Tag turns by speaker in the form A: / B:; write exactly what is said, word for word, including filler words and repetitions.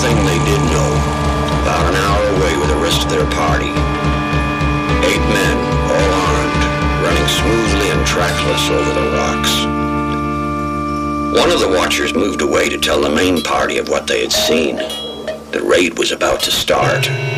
A: thing they did know, about an hour away with the rest of their party, eight men, all armed, running smoothly and trackless over the rocks. One of the watchers moved away to tell the main party of what they had seen. The raid was about to start.